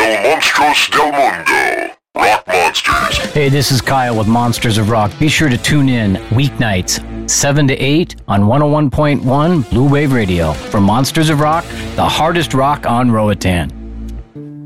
El Monstros del Mundo. Rock Monsters. Hey, this is Kyle with Monsters of Rock. Be sure to tune in weeknights, 7 to 8 on 101.1 Blue Wave Radio for Monsters of Rock, the hardest rock on Roatan.